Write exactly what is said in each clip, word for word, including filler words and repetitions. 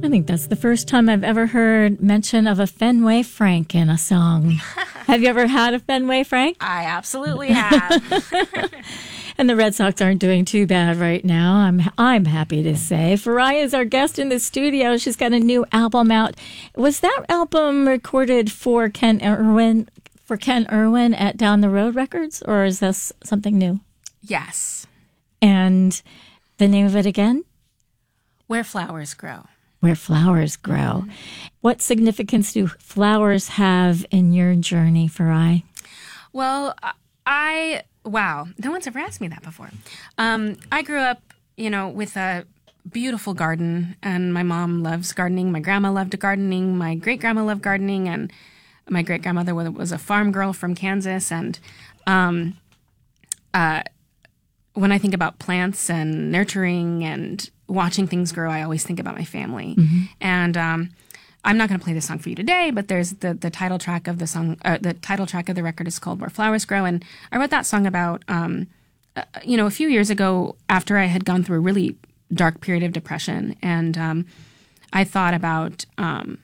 think that's the first time I've ever heard mention of a Fenway Frank in a song. Have you ever had a Fenway Frank? I absolutely have. And the Red Sox aren't doing too bad right now, I'm I'm happy to say. Farai is our guest in the studio. She's got a new album out. Was that album recorded for Ken Irwin, for Ken Irwin at Down the Road Records, or is this something new? Yes. And the name of it again? Where Flowers Grow. Where Flowers Grow. Mm-hmm. What significance do flowers have in your journey, Farai? Well, I... Wow, no one's ever asked me that before. Um, I grew up, you know, with a beautiful garden, and my mom loves gardening. My grandma loved gardening. My great-grandma loved gardening, and my great-grandmother was a farm girl from Kansas. And um, uh, when I think about plants and nurturing and watching things grow, I always think about my family. Mm-hmm. And um, I'm not going to play this song for you today, but there's the, the title track of the song. Uh, the title track of the record is called "Where Flowers Grow," and I wrote that song about, um, uh, you know, a few years ago after I had gone through a really dark period of depression, and um, I thought about um,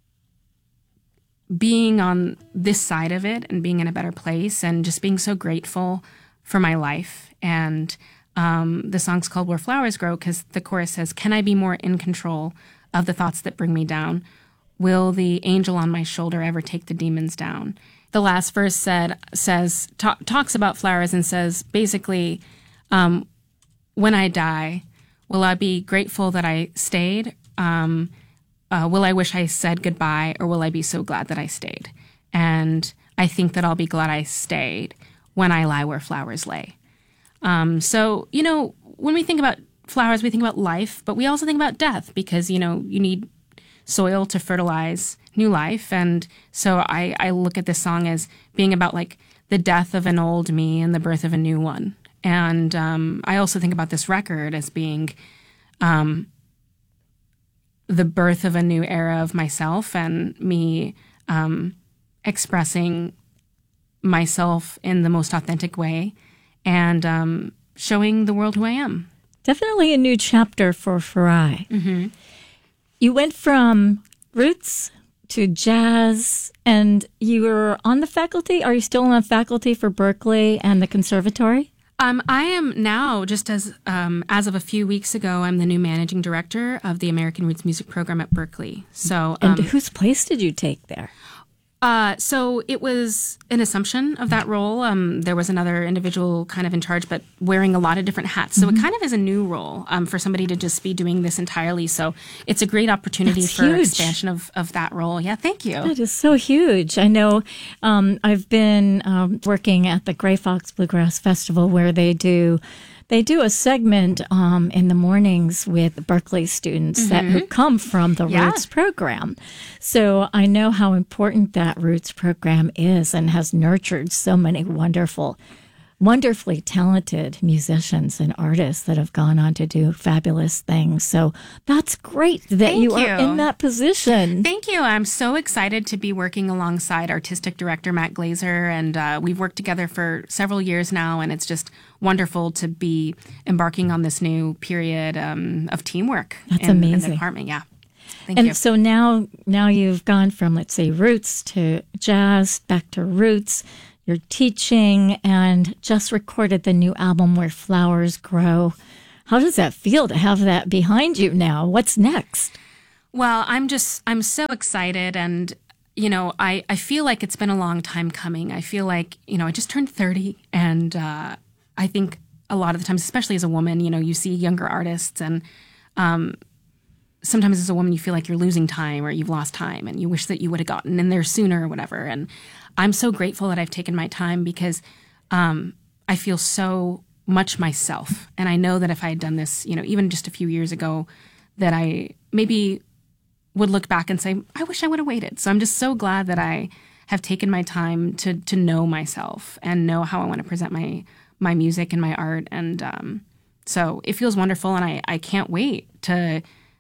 being on this side of it and being in a better place, and just being so grateful for my life. And um, the song's called "Where Flowers Grow" because the chorus says, "Can I be more in control of the thoughts that bring me down? Will the angel on my shoulder ever take the demons down?" The last verse said says ta- talks about flowers and says basically, um, when I die, will I be grateful that I stayed? Um, uh, will I wish I said goodbye, or will I be so glad that I stayed? And I think that I'll be glad I stayed when I lie where flowers lay. Um, so, you know, when we think about flowers, we think about life, but we also think about death because, you know, you need soil to fertilize new life. And so I, I look at this song as being about like the death of an old me and the birth of a new one. And um, I also think about this record as being um, the birth of a new era of myself and me um, expressing myself in the most authentic way and um, showing the world who I am. Definitely a new chapter for Farai. Mm-hmm. You went from roots to jazz, and you were on the faculty. Are you still on the faculty for Berklee and the conservatory? Um, I am now, just as um, as of a few weeks ago, I'm the new managing director of the American Roots Music Program at Berklee. So, um, and whose place did you take there? Uh, so it was an assumption of that role. Um, there was another individual kind of in charge, but wearing a lot of different hats. So mm-hmm. it kind of is a new role um, for somebody to just be doing this entirely. So it's a great opportunity That's for huge. expansion of, of that role. Yeah, thank you. That is so huge. I know um, I've been um, working at the Gray Fox Bluegrass Festival where they do They do a segment um, in the mornings with Berklee students mm-hmm. that who come from the yeah. Roots program. So I know how important that Roots program is and has nurtured so many wonderful, wonderfully talented musicians and artists that have gone on to do fabulous things. So that's great that Thank you, you are in that position. Thank you. I'm so excited to be working alongside artistic director Matt Glazer, and uh, we've worked together for several years now, and it's just wonderful to be embarking on this new period um, of teamwork. That's in, amazing. In the department, yeah. Thank and you. so now, now you've gone from, let's say, roots to jazz, back to roots. You're teaching and just recorded the new album Where Flowers Grow. How does that feel to have that behind you now? What's next? Well, I'm just, I'm so excited. And, you know, I, I feel like it's been a long time coming. I feel like, you know, I just turned thirty. And uh, I think a lot of the times, especially as a woman, you know, you see younger artists and um, sometimes as a woman, you feel like you're losing time or you've lost time and you wish that you would have gotten in there sooner or whatever. And I'm so grateful that I've taken my time because um, I feel so much myself. And I know that if I had done this, you know, even just a few years ago, that I maybe would look back and say, I wish I would have waited. So I'm just so glad that I have taken my time to to know myself and know how I want to present my my music and my art. And um, so it feels wonderful. And I, I can't wait to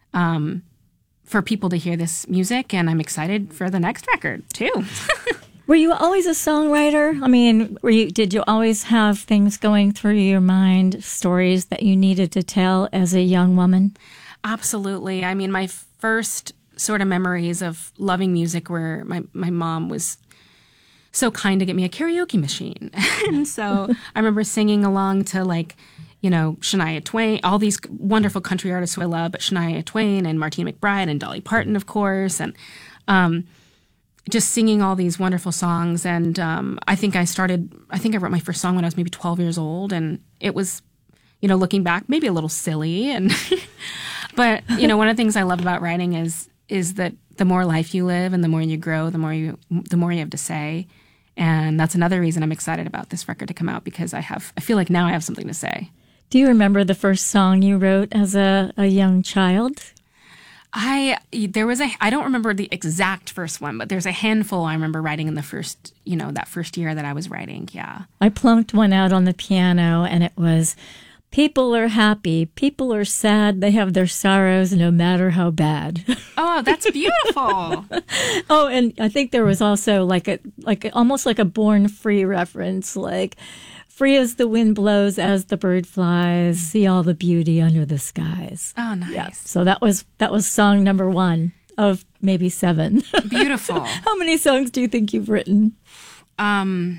um, for people to hear this music. And I'm excited for the next record, too. Were you always a songwriter? I mean, were you, did you always have things going through your mind, stories that you needed to tell as a young woman? Absolutely. I mean, my first sort of memories of loving music were my, my mom was so kind to get me a karaoke machine. And so I remember singing along to, like, you know, Shania Twain, all these wonderful country artists who I love, but Shania Twain and Martine McBride and Dolly Parton, of course, and um, just singing all these wonderful songs. And um, I think I started, I think I wrote my first song when I was maybe twelve years old, and it was, you know, looking back, maybe a little silly. And but, you know, one of the things I love about writing is is that the more life you live and the more you grow, the more you the more you have to say. And that's another reason I'm excited about this record to come out, because I have I feel like now I have something to say. Do you remember the first song you wrote as a, a young child? I there was a I don't remember the exact first one, but there's a handful I remember writing in the first, you know, that first year that I was writing. Yeah. I plunked one out on the piano, and it was, people are happy, people are sad, they have their sorrows no matter how bad. Oh, that's beautiful. Oh, and I think there was also like a like almost like a Born Free reference, like, free as the wind blows, as the bird flies, see all the beauty under the skies. Oh, nice. Yeah. So that was that was song number one of maybe seven. Beautiful. How many songs do you think you've written? Um,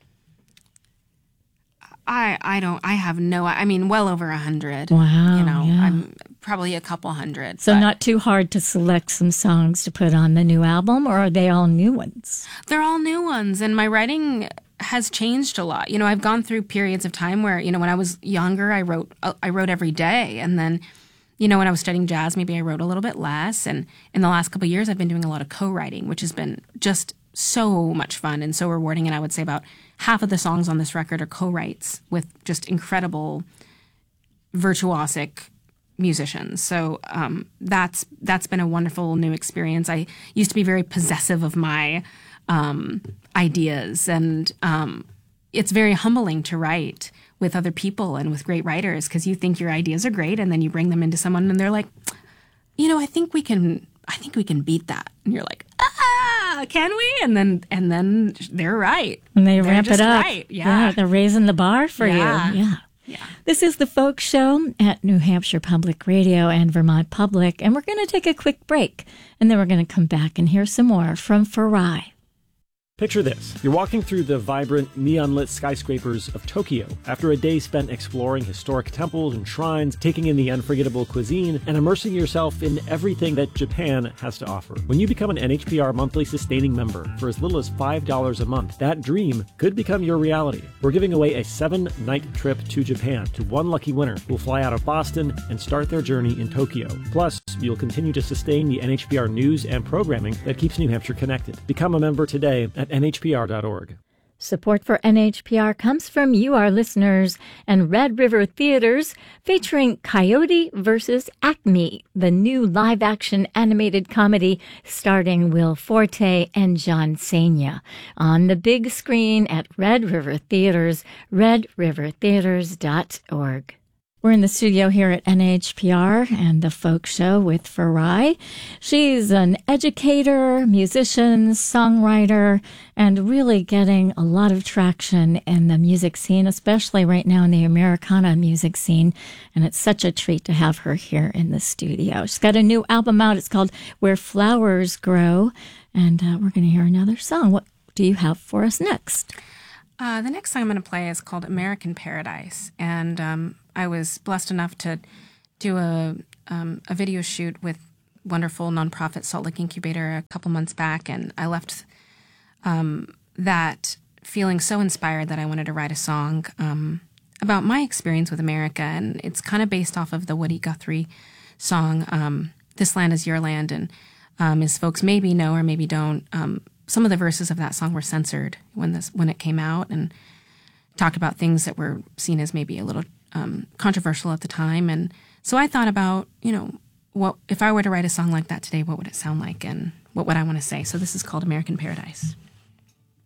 I I don't I have no I mean well over a hundred. Wow. You know, yeah. I'm probably a couple hundred. So but not too hard to select some songs to put on the new album, or are they all new ones? They're all new ones, and my writing has changed a lot. You know, I've gone through periods of time where, you know, when I was younger, I wrote I wrote every day, and then, you know, when I was studying jazz, maybe I wrote a little bit less. And in the last couple of years, I've been doing a lot of co-writing, which has been just so much fun and so rewarding. And I would say about half of the songs on this record are co-writes with just incredible virtuosic musicians. So um, that's that's been a wonderful new experience. I used to be very possessive of my um, ideas, and um, it's very humbling to write with other people and with great writers, because you think your ideas are great, and then you bring them into someone, and they're like, you know, I think we can, I think we can beat that, and you're like, ah, can we? And then and then they're right, and they they're ramp it up. Right. Yeah. yeah, they're raising the bar for Yeah. you. Yeah. Yeah. This is the Folk Show at New Hampshire Public Radio and Vermont Public, and we're going to take a quick break, and then we're going to come back and hear some more from Farai. Picture this. You're walking through the vibrant, neon-lit skyscrapers of Tokyo after a day spent exploring historic temples and shrines, taking in the unforgettable cuisine, and immersing yourself in everything that Japan has to offer. When you become an N H P R monthly sustaining member for as little as five dollars a month, that dream could become your reality. We're giving away a seven-night trip to Japan to one lucky winner who will fly out of Boston and start their journey in Tokyo. Plus, you'll continue to sustain the N H P R news and programming that keeps New Hampshire connected. Become a member today at N H P R dot org. Support for N H P R comes from you, our listeners, and Red River Theaters, featuring Coyote versus Acme, the new live-action animated comedy starring Will Forte and John Cena, on the big screen at Red River Theaters, red river theaters dot org. We're in the studio here at N H P R and the Folk Show with Farai. She's an educator, musician, songwriter, and really getting a lot of traction in the music scene, especially right now in the Americana music scene. And it's such a treat to have her here in the studio. She's got a new album out. It's called Where Flowers Grow. And uh, we're going to hear another song. What do you have for us next? Uh, the next song I'm going to play is called American Paradise. And um, I was blessed enough to do a um, a video shoot with wonderful nonprofit Salt Lake Incubator a couple months back, and I left um, that feeling so inspired that I wanted to write a song um, about my experience with America, and it's kind of based off of the Woody Guthrie song, um, This Land Is Your Land, and um, as folks maybe know or maybe don't, um, some of the verses of that song were censored when this when it came out, and talked about things that were seen as maybe a little um, controversial at the time. And so I thought about, you know, what if I were to write a song like that today, what would it sound like, and what would I want to say? So this is called American Paradise.